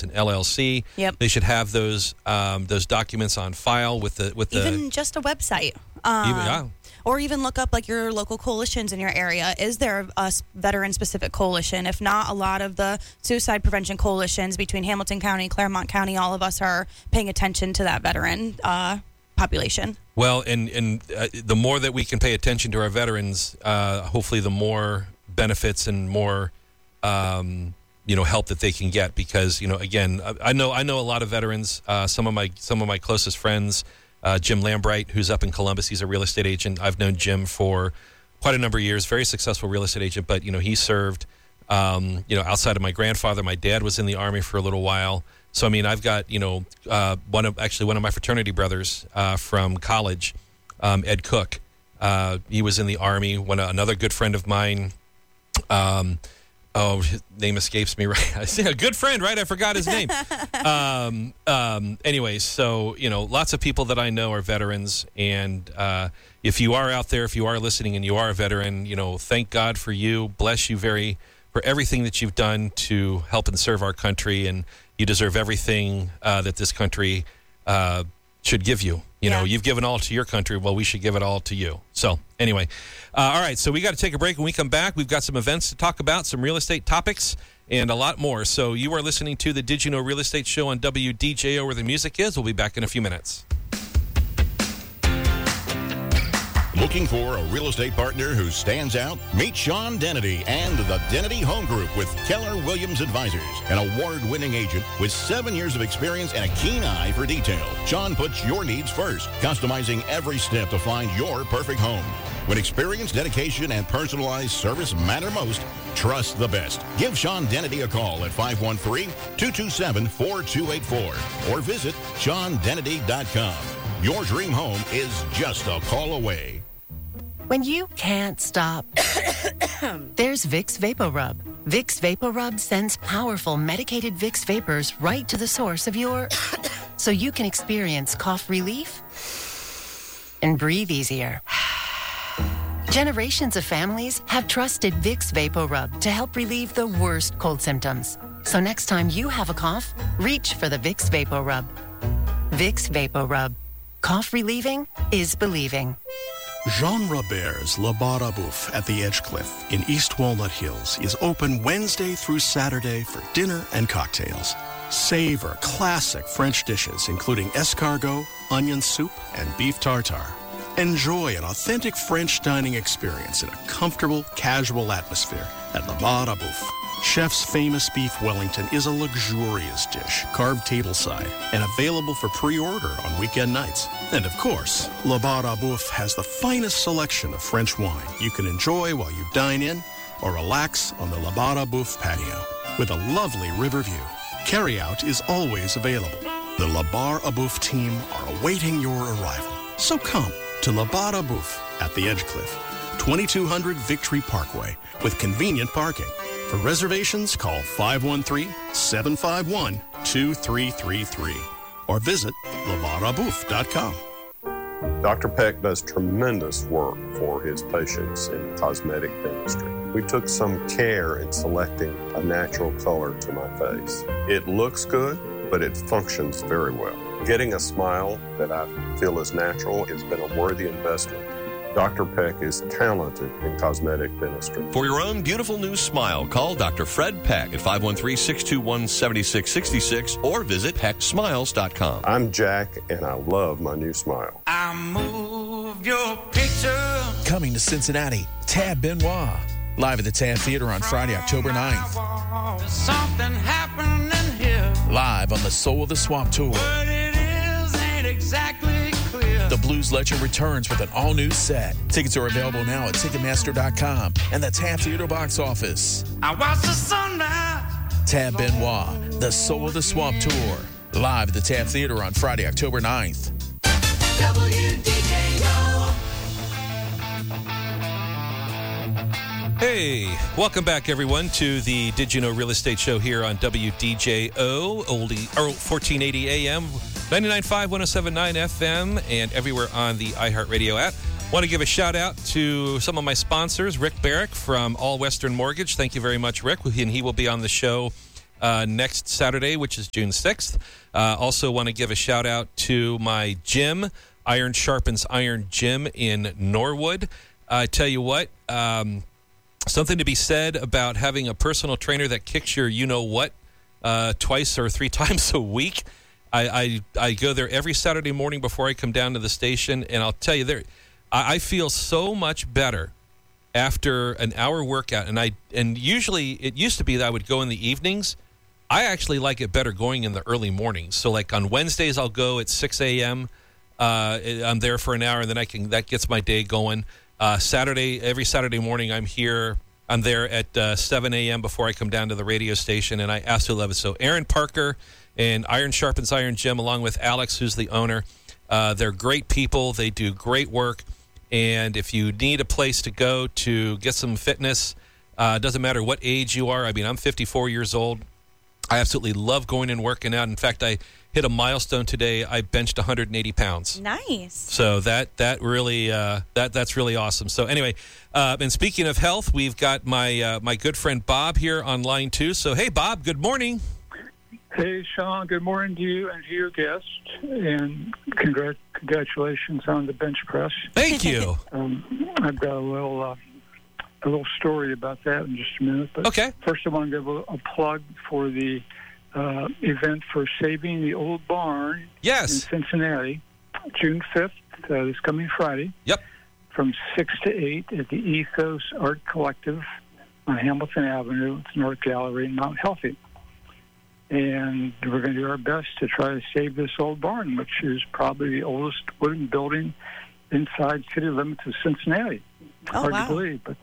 it's an LLC. Yep. They should have those documents on file with the even just a website. Or even look up like your local coalitions in your area. Is there a veteran-specific coalition? If not, a lot of the suicide prevention coalitions between Hamilton County, Claremont County, all of us are paying attention to that veteran population. Well, and the more that we can pay attention to our veterans, hopefully the more benefits and more help that they can get. Because again, I know a lot of veterans. Some of my closest friends. Jim Lambright, who's up in Columbus, he's a real estate agent. I've known Jim for quite a number of years, very successful real estate agent, but, he served, outside of my grandfather. My dad was in the Army for a little while. So, I mean, I've got, one of my fraternity brothers from college, Ed Cook. He was in the Army. Another good friend of mine, his name escapes me right. I see a good friend, right? I forgot his name. Anyways, so, lots of people that I know are veterans. And if you are out there, if you are listening and you are a veteran, thank God for you. Bless you for everything that you've done to help and serve our country. And you deserve everything that this country should give you. You've given all to your country. Well, we should give it all to you. So anyway, all right. So we got to take a break. When we come back, we've got some events to talk about, some real estate topics, and a lot more. So you are listening to the Did You Know Real Estate Show on WDJO, where the music is. We'll be back in a few minutes. Looking for a real estate partner who stands out? Meet Sean Dennedy and the Dennedy Home Group with Keller Williams Advisors, an award-winning agent with 7 years of experience and a keen eye for detail. Sean puts your needs first, customizing every step to find your perfect home. When experience, dedication, and personalized service matter most, trust the best. Give Sean Dennedy a call at 513-227-4284 or visit SeanDennedy.com. Your dream home is just a call away. When you can't stop, there's Vicks VapoRub. Vicks VapoRub sends powerful medicated Vicks vapors right to the source of your... so you can experience cough relief and breathe easier. Generations of families have trusted Vicks VapoRub to help relieve the worst cold symptoms. So next time you have a cough, reach for the Vicks VapoRub. Vicks VapoRub. Cough relieving is believing. Jean Robert's Le Bar à Bouffe at the Edgecliff in East Walnut Hills is open Wednesday through Saturday for dinner and cocktails. Savor classic French dishes including escargot, onion soup, and beef tartare. Enjoy an authentic French dining experience in a comfortable, casual atmosphere at Le Bar à Bouffe. Chef's famous beef Wellington is a luxurious dish, carved tableside, and available for pre-order on weekend nights. And of course, Le Bar à Bouffe has the finest selection of French wine you can enjoy while you dine in or relax on the Le Bar à Bouffe patio with a lovely river view. Carryout is always available. The Le Bar à Bouffe team are awaiting your arrival. So come to Le Bar à Bouffe at the Edgecliff, 2200 Victory Parkway, with convenient parking. For reservations, call 513-751-2333 or visit lebarabouffe.com. Dr. Peck does tremendous work for his patients in cosmetic dentistry. We took some care in selecting a natural color to my face. It looks good, but it functions very well. Getting a smile that I feel is natural has been a worthy investment. Dr. Peck is talented in cosmetic dentistry. For your own beautiful new smile, call Dr. Fred Peck at 513-621-7666 or visit pecksmiles.com. I'm Jack, and I love my new smile. I move your picture. Coming to Cincinnati, Tab Benoit. Live at the Tab Theater on Friday, October 9th. Something happening here. Live on the Soul of the Swamp Tour. What it is ain't exactly clear. The Blues Legend returns with an all-new set. Tickets are available now at Ticketmaster.com and the Tab Theater box office. I watch the sunrise. Tab Benoit, the Soul of the Swamp Tour. Live at the Tab Theater on Friday, October 9th. WDJO. Hey, welcome back, everyone, to the Did You Know Real Estate Show here on WDJO, oldie, 1480 AM, 99.5, 107.9 FM, and everywhere on the iHeartRadio app. Want to give a shout-out to some of my sponsors, Rick Barrick from All Western Mortgage. Thank you very much, Rick, and he will be on the show next Saturday, which is June 6th. Also want to give a shout-out to my gym, Iron Sharpens Iron Gym in Norwood. I tell you what, something to be said about having a personal trainer that kicks your you-know-what twice or three times a week. I go there every Saturday morning before I come down to the station, and I'll tell you, I feel so much better after an hour workout. And usually it used to be that I would go in the evenings. I actually like it better going in the early mornings. So like on Wednesdays, I'll go at 6 a.m. I'm there for an hour, and then that gets my day going. Every Saturday morning, I'm there at 7 a.m. before I come down to the radio station, and I absolutely love it. So Aaron Parker and Iron Sharpens Iron Gym, along with Alex, who's the owner, they're great people. They do great work. And if you need a place to go to get some fitness, doesn't matter what age you are. I mean, I'm 54 years old. I absolutely love going and working out. In fact, I hit a milestone today. I benched 180 pounds. Nice. So that's really awesome. So anyway, and speaking of health, we've got my good friend Bob here on line 2. So hey, Bob, good morning. Hey, Sean, good morning to you and to your guest, and congratulations on the bench press. Thank you. I've got a little story about that in just a minute. But okay. First, I want to give a plug for the event for Saving the Old Barn in Cincinnati, June 5th, this coming Friday. Yep. From 6 to 8 at the Ethos Art Collective on Hamilton Avenue. It's North Gallery in Mount Healthy. And we're going to do our best to try to save this old barn, which is probably the oldest wooden building inside city limits of Cincinnati. Hard to believe, but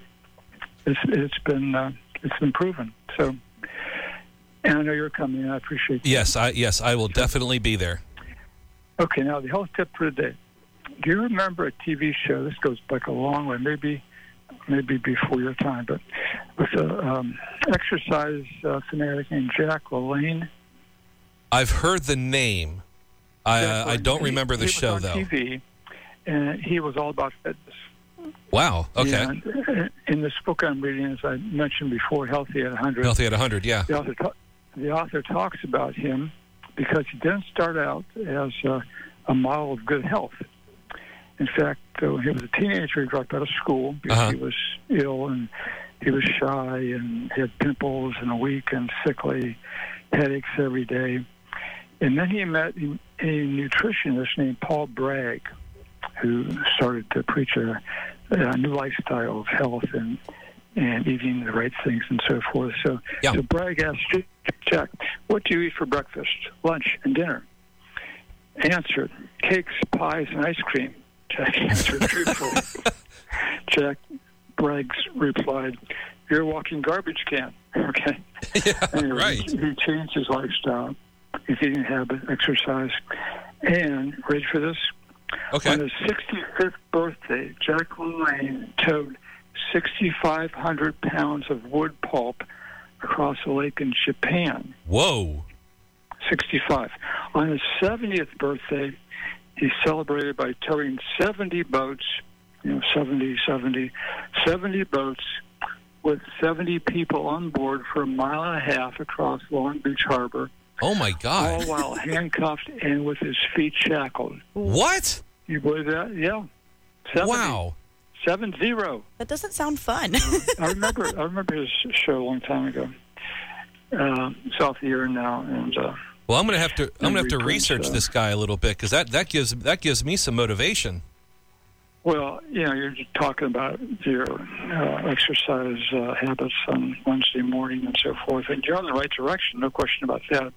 it's been proven. So, and I know you're coming, and I appreciate that. Yes, I will definitely be there. Okay, now the health tip for the day. Do you remember a TV show? This goes back a long way, maybe before your time, but with an exercise fanatic named Jack LaLanne. I've heard the name. I don't remember the show, though. He was on TV, and he was all about fitness. Wow, okay. And in this book I'm reading, as I mentioned before, Healthy at 100. Healthy at 100, yeah. The author talks about him because he didn't start out as a model of good health. In fact, when he was a teenager, he dropped out of school because he was ill and he was shy and he had pimples and a weak and sickly, headaches every day. And then he met a nutritionist named Paul Bragg, who started to preach a new lifestyle of health and eating the right things and so forth. So Bragg asked Jack, what do you eat for breakfast, lunch, and dinner? Answered, cakes, pies, and ice cream. Jack answered truthfully. Jack Bragg replied, you're a walking garbage can. Okay. Yeah, anyway, right. He changed his lifestyle, his eating habit, exercise, and, ready for this? Okay. On his 65th birthday, Jack LaLanne towed 6,500 pounds of wood pulp across a lake in Japan. Whoa. 65. On his 70th birthday, he celebrated by towing 70 boats, 70 boats with 70 people on board for a mile and a half across Long Beach Harbor. Oh, my God. All while handcuffed and with his feet shackled. What? You believe that? Yeah. 70. Wow. 70. That doesn't sound fun. I remember his show a long time ago. It's off the air now, and well, I'm going to have to research this guy a little bit because that gives me some motivation. Well, you're just talking about your exercise habits on Wednesday morning and so forth, and you're on the right direction, no question about that.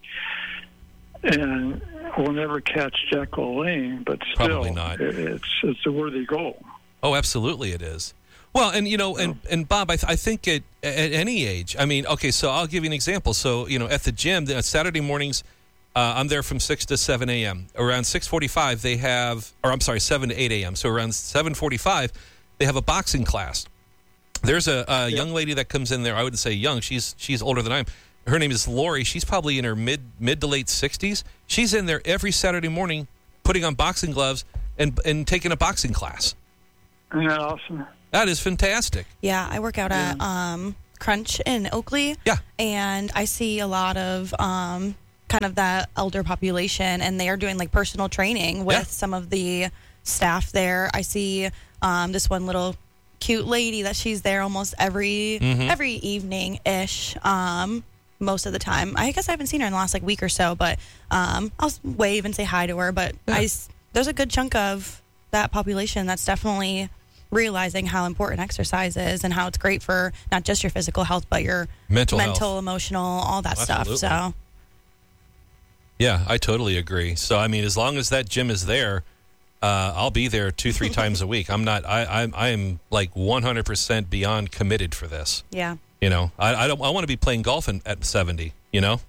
And we'll never catch Jack LaLanne, but still, probably not. It's a worthy goal. Oh, absolutely, it is. Well, and and Bob, I think at any age. I mean, okay, so I'll give you an example. So at the gym, Saturday mornings, I'm there from 6 to 7 a.m. Around 6:45, they have, or I'm sorry, 7 to 8 a.m. So around 7:45, they have a boxing class. There's a young lady that comes in there. I wouldn't say young. She's older than I am. Her name is Lori. She's probably in her mid to late 60s. She's in there every Saturday morning, putting on boxing gloves and taking a boxing class. Isn't that awesome? That is fantastic. Yeah, I work out at Crunch in Oakley. Yeah. And I see a lot of kind of that elder population, and they are doing like personal training with some of the staff there. I see this one little cute lady that she's there almost every evening ish. Most of the time. I guess I haven't seen her in the last like week or so, but I'll wave and say hi to her. But there's a good chunk of that population that's definitely realizing how important exercise is and how it's great for not just your physical health, but your mental emotional, all that stuff. So, yeah, I totally agree. So, I mean, as long as that gym is there, I'll be there 2-3 times a week. I am like 100% beyond committed for this. Yeah. You know, I want to be playing golf at 70, you know?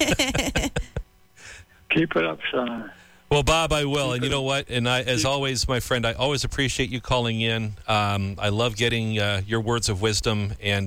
Keep it up, son. Well, Bob, I will. And you know what? And as always, my friend, I always appreciate you calling in. I love getting your words of wisdom. And,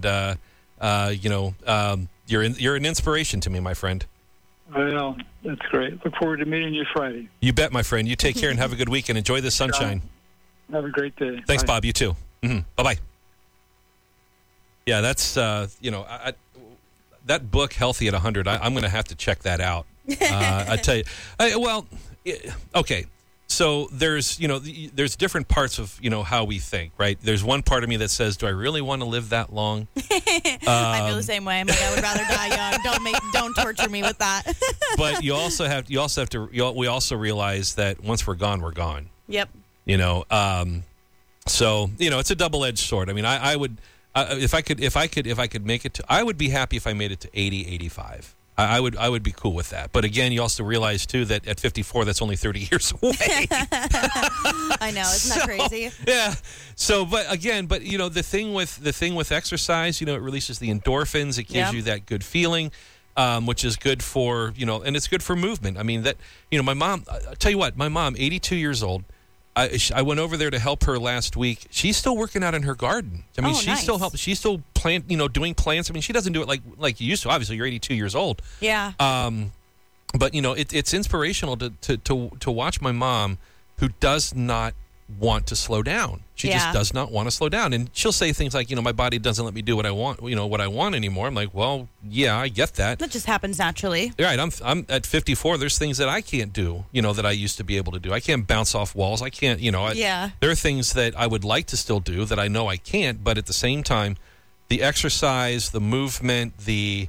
you're an inspiration to me, my friend. Well, that's great. Look forward to meeting you Friday. You bet, my friend. You take care and have a good weekend. Enjoy the sunshine. Have a great day. Thanks, Bye. Bob. You too. Mm-hmm. Bye-bye. Yeah, that's, that book, Healthy at 100, I'm going to have to check that out. I tell you. Okay. So there's different parts of, how we think, right? There's one part of me that says, do I really want to live that long? I feel the same way. I'm like, I would rather die young. Don't torture me with that. But we also realize that once we're gone, we're gone. Yep. So, it's a double-edged sword. I mean, I would, if I could make it to, I would be happy if I made it to 80, 85. I would be cool with that. But again, you also realize too that at 54, that's only 30 years away. I know, isn't that crazy? Yeah. So, but the thing with exercise, it releases the endorphins. It gives you that good feeling, which is good for and it's good for movement. I mean that my mom. I'll tell you what, my mom, 82 years old. I went over there to help her last week. She's still working out in her garden. I mean, nice. She's still doing plants. I mean, she doesn't do it like you used to. Obviously, you're 82 years old. Yeah. But it's inspirational to watch my mom, who does not want to slow down. She just does not want to slow down, and she'll say things like, my body doesn't let me do what I want. What I want anymore. I'm like, well, yeah, I get that. That just happens naturally. Right. I'm at 54. There's things that I can't do. That I used to be able to do. I can't bounce off walls. I can't. There are things that I would like to still do that I know I can't. But at the same time, the exercise, the movement, the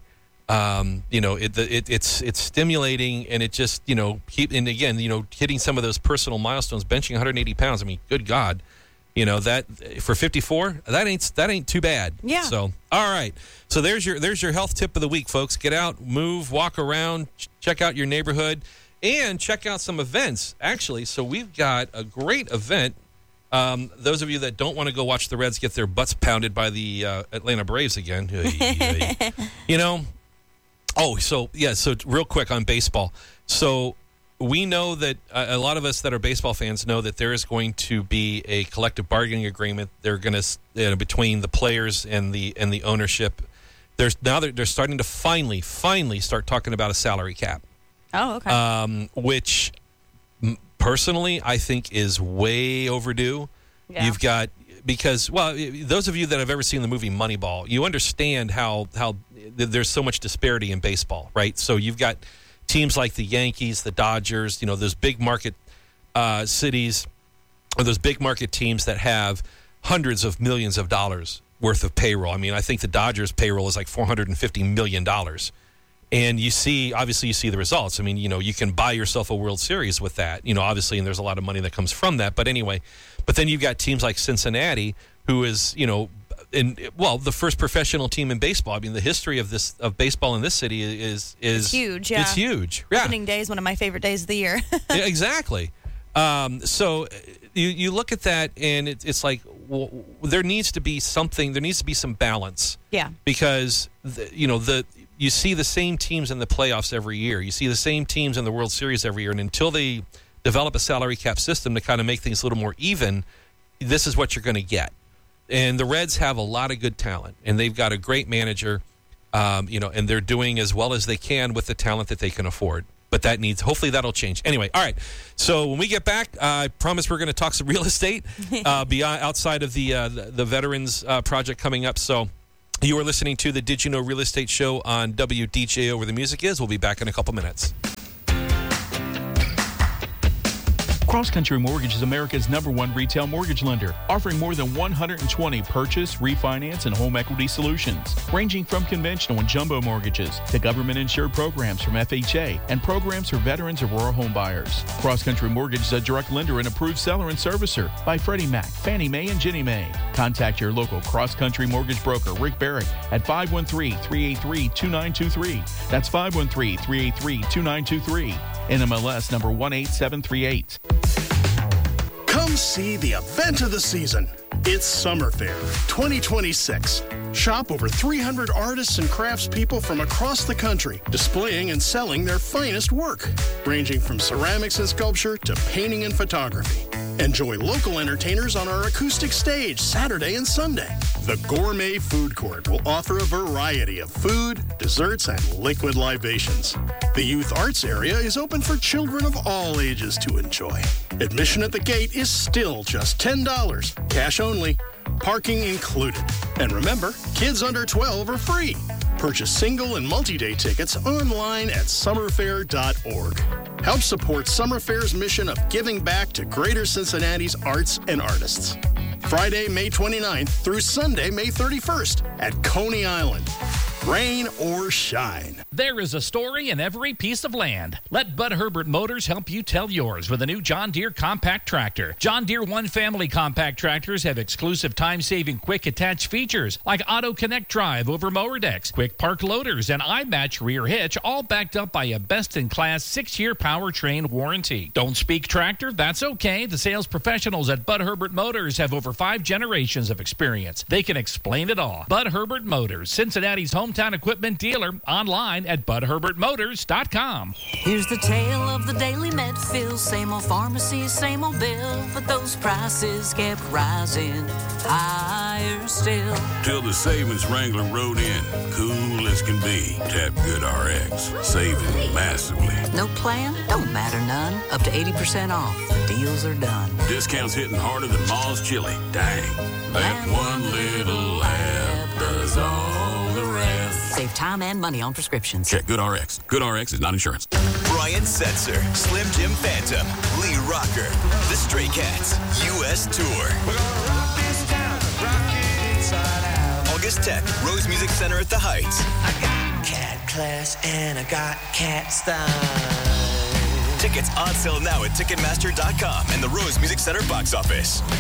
it's stimulating, and it just hitting some of those personal milestones, benching 180 pounds. I mean, good God, that for 54, that ain't too bad. Yeah. So all right, so there's your health tip of the week, folks. Get out, move, walk around, check out your neighborhood, and check out some events. actually. So we've got a great event. Those of you that don't want to go watch the Reds get their butts pounded by the Atlanta Braves again, So real quick on baseball. So we know that a lot of us that are baseball fans know that there is going to be a collective bargaining agreement. They're going to between the players and the ownership. They're starting to finally start talking about a salary cap. Oh, okay. Which personally I think is way overdue. Yeah. You've got. Because, those of you that have ever seen the movie Moneyball, you understand how there's so much disparity in baseball, right? So you've got teams like the Yankees, the Dodgers, those big market cities, or those big market teams that have hundreds of millions of dollars worth of payroll. I mean, I think the Dodgers' payroll is like $450 million. And obviously you see the results. I mean, you can buy yourself a World Series with that, obviously, and there's a lot of money that comes from that. But anyway, then you've got teams like Cincinnati, who is, the first professional team in baseball. I mean, the history of baseball in this city is huge. Yeah. It's huge. Yeah. Opening day is one of my favorite days of the year. Yeah, exactly. So you look at that, and it's like, well, there needs to be something. There needs to be some balance. Yeah. Because you see the same teams in the playoffs every year. You see the same teams in the World Series every year. And until they develop a salary cap system to kind of make things a little more even, this is what you're going to get. And the Reds have a lot of good talent, and they've got a great manager, and they're doing as well as they can with the talent that they can afford. But hopefully that'll change. Anyway, all right. So when we get back, I promise we're going to talk some real estate beyond outside of the Veterans Project coming up. So You are listening to the Did You Know Real Estate Show on WDJO, where the music is. We'll be back in a couple minutes. Cross Country Mortgage is America's #1 retail mortgage lender, offering more than 120 purchase, refinance, and home equity solutions, ranging from conventional and jumbo mortgages to government-insured programs from FHA and programs for veterans or rural home buyers. Cross Country Mortgage is a direct lender and approved seller and servicer by Freddie Mac, Fannie Mae, and Ginnie Mae. Contact your local Cross Country Mortgage broker, Rick Barrett, at 513-383-2923. That's 513-383-2923. NMLS number 18738. Come see the event of the season. It's Summer Fair 2026. Shop over 300 artists and craftspeople from across the country, displaying and selling their finest work, ranging from ceramics and sculpture to painting and photography. Enjoy local entertainers on our acoustic stage Saturday and Sunday. The Gourmet Food Court will offer a variety of food, desserts, and liquid libations. The Youth Arts area is open for children of all ages to enjoy. Admission at the gate is still just $10, cash only, parking included. And remember, kids under 12 are free. Purchase single and multi-day tickets online at summerfair.org. Help support Summer Fair's mission of giving back to Greater Cincinnati's arts and artists. Friday, May 29th through Sunday, May 31st at Coney Island. Rain or shine. There is a story in every piece of land. Let Bud Herbert Motors help you tell yours with a new John Deere compact tractor. John Deere One Family compact tractors have exclusive time-saving quick attach features like Auto Connect Drive over mower decks, quick park loaders, and iMatch rear hitch, all backed up by a best-in-class 6-year powertrain warranty. Don't speak tractor? That's okay. The sales professionals at Bud Herbert Motors have over 5 generations of experience. They can explain it all. Bud Herbert Motors, Cincinnati's hometown equipment dealer, online at budherbertmotors.com. Here's the tale of the daily Medfield. Same old pharmacy, same old bill, but those prices kept rising higher still. Till the savings Wrangler rode in, cool as can be. Tap Good RX, saving massively. No plan? Don't matter none. Up to 80% off. The deals are done. Discounts hitting harder than Ma's chili. Dang, that one little app does all the rest. Save time and money on prescriptions. Check Good RX. Good RX is not insurance. Brian Setzer, Slim Jim Phantom, Lee Rocker, The Stray Cats, U.S. Tour. We're gonna rock this town, rock it inside out. August 10th, Rose Music Center at the Heights. I got cat class and I got cat style. Tickets on sale now at Ticketmaster.com and the Rose Music Center box office.